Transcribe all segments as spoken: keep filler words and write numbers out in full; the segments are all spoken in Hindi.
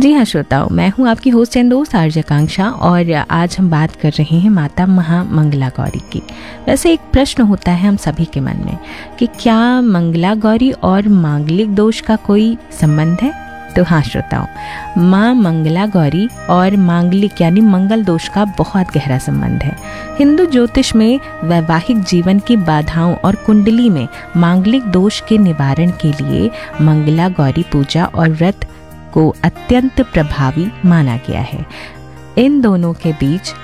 जी हाँ श्रोताओं, मैं हूँ आपकी होस्ट एंड दोस्त आरजे आकांक्षा और आज हम बात कर रहे हैं माता महामंगला गौरी की। वैसे एक प्रश्न होता है हम सभी के मन में कि क्या मंगला गौरी और मांगलिक दोष का कोई संबंध है? तो हाँ श्रोताओं, माँ मंगला गौरी और मांगलिक यानी मंगल दोष का बहुत गहरा संबंध है। हिंदू ज्योतिष में वैवाहिक जीवन की बाधाओं और कुंडली में मांगलिक दोष के निवारण के लिए मंगला गौरी पूजा और व्रत को अत्यंत प्रभावी माना गया है। इन दोनों के बीच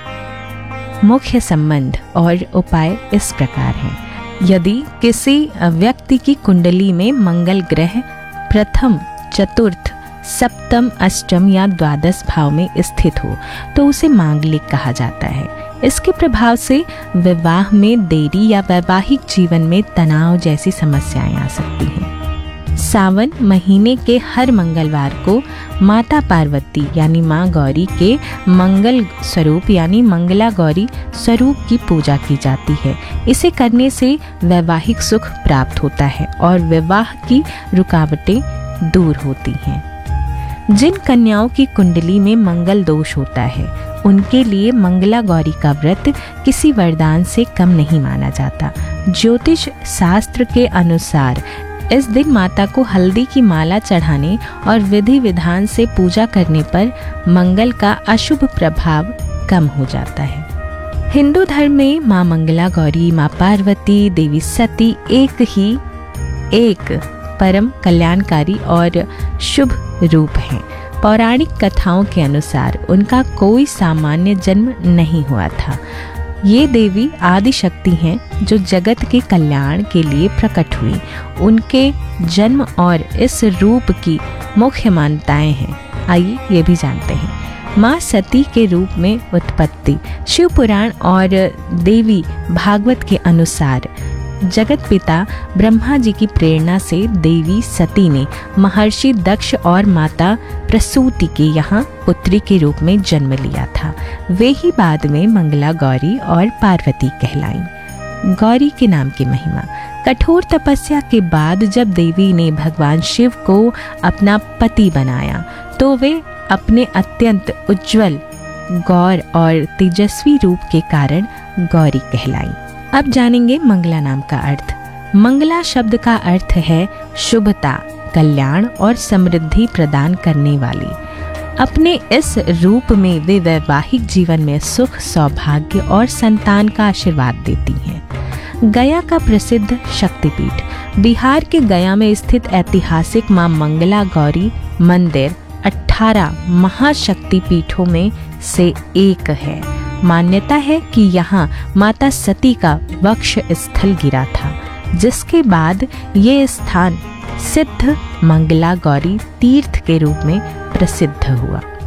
मुख्य संबंध और उपाय इस प्रकार हैं। यदि किसी व्यक्ति की कुंडली में मंगल ग्रह प्रथम, चतुर्थ, सप्तम, अष्टम या द्वादश भाव में स्थित हो तो उसे मांगलिक कहा जाता है। इसके प्रभाव से विवाह में देरी या वैवाहिक जीवन में तनाव जैसी समस्याएं आ सकती हैं। सावन महीने के हर मंगलवार को माता पार्वती यानी माँ गौरी के मंगल स्वरूप यानी मंगला गौरी स्वरूप की पूजा की जाती है। इसे करने से वैवाहिक सुख प्राप्त होता है और विवाह की रुकावटें दूर होती हैं। जिन कन्याओं की कुंडली में मंगल दोष होता है उनके लिए मंगला गौरी का व्रत किसी वरदान से कम नहीं माना जाता। ज्योतिष शास्त्र के अनुसार इस दिन माता को हल्दी की माला चढ़ाने और विधि विधान से पूजा करने पर मंगल का अशुभ प्रभाव कम हो जाता है। हिंदू धर्म में माँ मंगला गौरी, माँ पार्वती, देवी सती एक ही एक परम कल्याणकारी और शुभ रूप हैं। पौराणिक कथाओं के अनुसार उनका कोई सामान्य जन्म नहीं हुआ था। ये देवी आदि शक्ति हैं जो जगत के कल्याण के लिए प्रकट हुई। उनके जन्म और इस रूप की मुख्य मान्यताएं हैं, आइए ये भी जानते हैं। माँ सती के रूप में उत्पत्ति। शिव पुराण और देवी भागवत के अनुसार जगत पिता ब्रह्मा जी की प्रेरणा से देवी सती ने महर्षि दक्ष और माता प्रसूति के यहाँ पुत्री के रूप में जन्म लिया था। वे ही बाद में मंगला गौरी और पार्वती कहलाईं। गौरी के नाम की महिमा। कठोर तपस्या के बाद जब देवी ने भगवान शिव को अपना पति बनाया तो वे अपने अत्यंत उज्जवल, गौर और तेजस्वी रूप के कारण गौरी कहलाईं। अब जानेंगे मंगला नाम का अर्थ। मंगला शब्द का अर्थ है शुभता, कल्याण और समृद्धि प्रदान करने वाली। अपने इस रूप में वे वैवाहिक जीवन में सुख, सौभाग्य और संतान का आशीर्वाद देती हैं। गया का प्रसिद्ध शक्तिपीठ। बिहार के गया में स्थित ऐतिहासिक मां मंगला गौरी मंदिर अठारह महाशक्तिपीठों में से एक है। मान्यता है कि यहाँ माता सती का वक्ष स्थल गिरा था, जिसके बाद ये स्थान सिद्ध मंगला गौरी तीर्थ के रूप में प्रसिद्ध हुआ।